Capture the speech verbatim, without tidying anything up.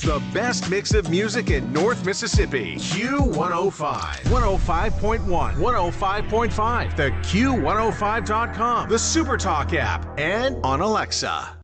The best mix of music in North Mississippi. Q one oh five. one oh five point one. one oh five point five. The Q one oh five dot com. The SuperTalk app. And on Alexa.